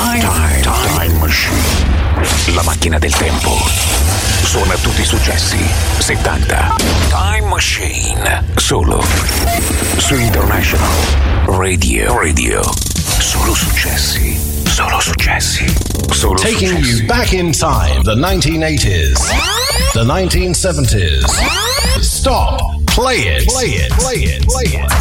Time Machine. La macchina del tempo. Suona tutti i successi 70. Time Machine. Solo su International Radio. Solo successi. Solo successi. Solo Taking successi. you back in time, the 1980s, the 1970s. Stop. Play it. Play it. Play it. Play it.